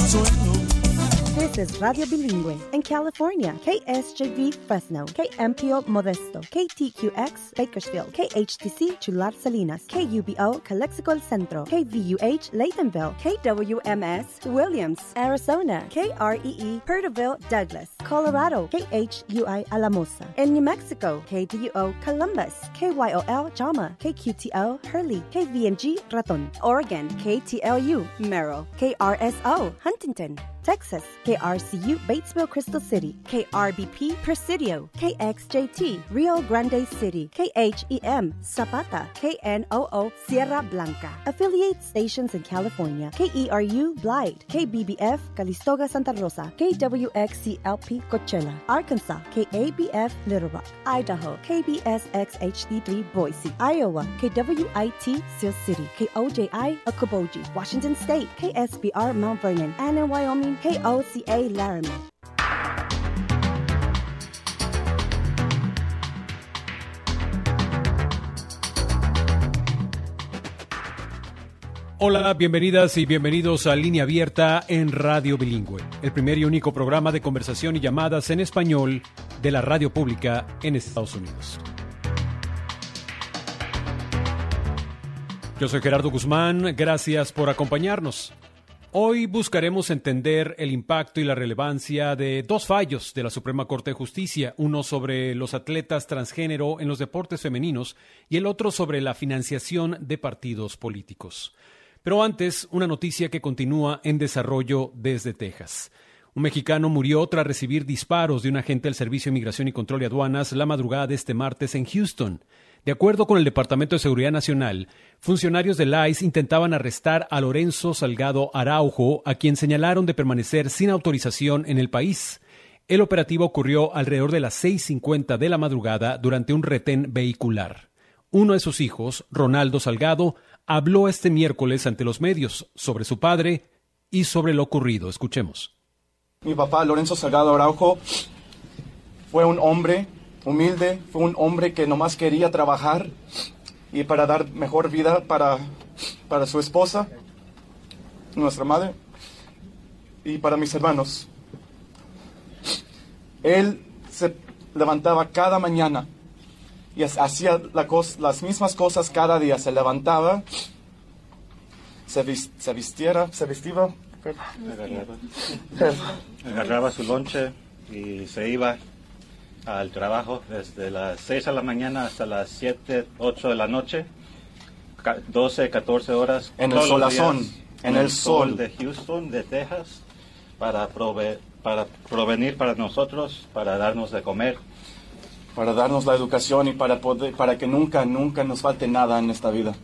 This is Radio Bilingüe in California, KSJV Fresno, KMPO Modesto, KTQX Bakersfield, KHTC Chular Salinas, KUBO Calexico El Centro, KVUH Laytonville, KWMS Williams, Arizona, KREE Perterville Douglas, Colorado, KHUI Alamosa, in New Mexico, KDUO Columbus, KYOL Jama, KQTO Hurley, KVNG Raton, Oregon, KTLU Merrill, KRSO Huntington, Texas, KRCU Batesville Crystal City, KRBP Presidio, KXJT Rio Grande City, KHEM Zapata, KNOO Sierra Blanca. Affiliate stations in California, KERU Blythe, KBBF Calistoga Santa Rosa, KWXCLP Coachella, Arkansas, KABF Little Rock, Idaho, KBSXHD3 Boise, Iowa, KWIT Sioux City, KOJI Okoboji, Washington State, KSBR Mount Vernon, and in Wyoming, KOCA Laramie. Hola, bienvenidas y bienvenidos a Línea Abierta en Radio Bilingüe, el primer y único programa de conversación y llamadas en español de la radio pública en Estados Unidos. Yo soy Gerardo Guzmán, gracias por acompañarnos. Hoy buscaremos entender el impacto y la relevancia de dos fallos de la Suprema Corte de Justicia, uno sobre los atletas transgénero en los deportes femeninos y el otro sobre la financiación de partidos políticos. Pero antes, una noticia que continúa en desarrollo desde Texas. Un mexicano murió tras recibir disparos de un agente del Servicio de Inmigración y Control de Aduanas la madrugada de este martes en Houston. De acuerdo con el Departamento de Seguridad Nacional, funcionarios del ICE intentaban arrestar a Lorenzo Salgado Araujo, a quien señalaron de permanecer sin autorización en el país. El operativo ocurrió alrededor de las 6:50 de la madrugada durante un retén vehicular. Uno de sus hijos, Ronaldo Salgado, habló este miércoles ante los medios sobre su padre y sobre lo ocurrido. Escuchemos. Mi papá, Lorenzo Salgado Araujo, fue un hombre humilde, fue un hombre que nomás quería trabajar y para dar mejor vida para su esposa, nuestra madre, y para mis hermanos. Él se levantaba cada mañana y hacía las mismas cosas cada día. Se levantaba, se vestía, agarraba su lonche y se iba al trabajo desde las 6 de la mañana hasta las 7, 8 de la noche, 12, 14 horas. En el solazón, en el sol de Houston, de Texas, para provenir para nosotros, para darnos de comer. Para darnos la educación y para que nunca nos falte nada en esta vida.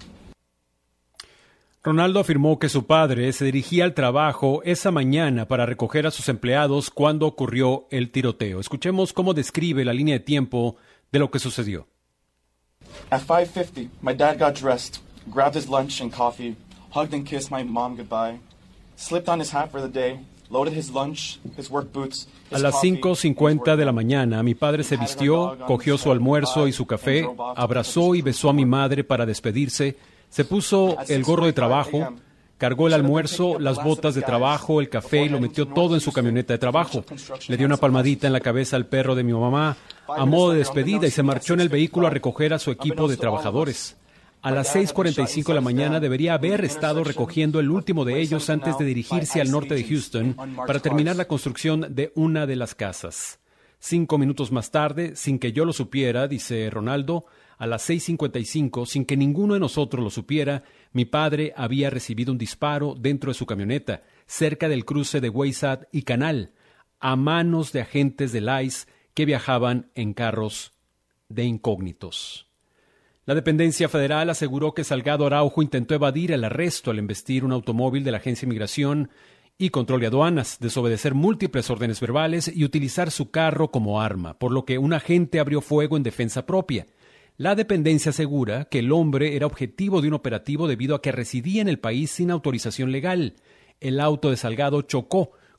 Ronaldo afirmó que su padre se dirigía al trabajo esa mañana para recoger a sus empleados cuando ocurrió el tiroteo. Escuchemos cómo describe la línea de tiempo de lo que sucedió. At 5:50, my dad got dressed, grabbed his lunch and coffee, hugged and kissed my mom goodbye, slipped on his hat for the day, loaded his lunch, his work boots. A las 5:50 de la mañana, mi padre se vistió, cogió su almuerzo y su café, abrazó y besó a mi madre para despedirse. Se puso el gorro de trabajo, cargó el almuerzo, las botas de trabajo, el café y lo metió todo en su camioneta de trabajo. Le dio una palmadita en la cabeza al perro de mi mamá a modo de despedida y se marchó en el vehículo a recoger a su equipo de trabajadores. A las 6:45 de la mañana debería haber estado recogiendo el último de ellos antes de dirigirse al norte de Houston para terminar la construcción de una de las casas. 5 minutos más tarde, sin que yo lo supiera, dice Ronaldo, a las 6:55, sin que ninguno de nosotros lo supiera, mi padre había recibido un disparo dentro de su camioneta, cerca del cruce de Wayside y Canal, a manos de agentes del ICE que viajaban en carros de incógnitos. La dependencia federal aseguró que Salgado Araujo intentó evadir el arresto al embestir un automóvil de la Agencia de Inmigración y Control de Aduanas, desobedecer múltiples órdenes verbales y utilizar su carro como arma, por lo que un agente abrió fuego en defensa propia. La dependencia asegura que el hombre era objetivo de un operativo debido a que residía en el país sin autorización legal. El auto de Salgado chocó